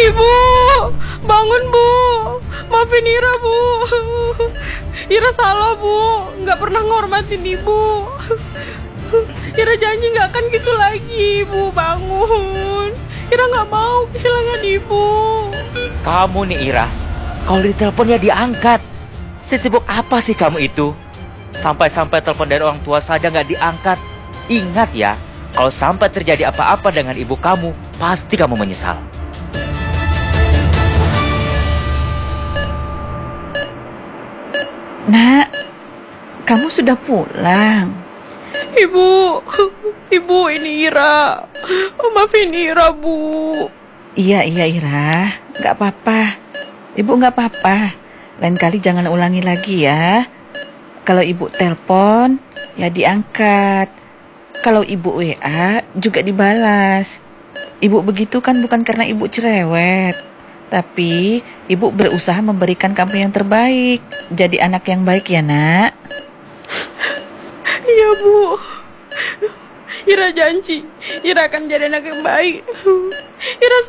Ibu, bangun Bu, maafin Ira Bu. Ira salah Bu, nggak pernah ngormatin Ibu. Ira janji nggak akan gitu lagi Ibu, bangun. Ira nggak mau kehilangan Ibu. Kamu nih Ira, kalau ditelepon ya diangkat. Sesibuk apa sih kamu itu? Sampai-sampai telepon dari orang tua saja nggak diangkat. Ingat ya, kalau sampai terjadi apa-apa dengan ibu kamu, pasti kamu menyesal. Nak, kamu sudah pulang? Ibu ini Ira. Maafin Ira Bu. Iya Ira, nggak apa-apa. Ibu nggak apa-apa. Lain kali jangan ulangi lagi ya. Kalau ibu telepon, ya diangkat. Kalau ibu WA, juga dibalas. Ibu begitu kan bukan karena ibu cerewet. Tapi ibu berusaha memberikan kamu yang terbaik. Jadi anak yang baik ya nak. Iya Bu. Ira janji, Ira akan jadi anak yang baik. Ira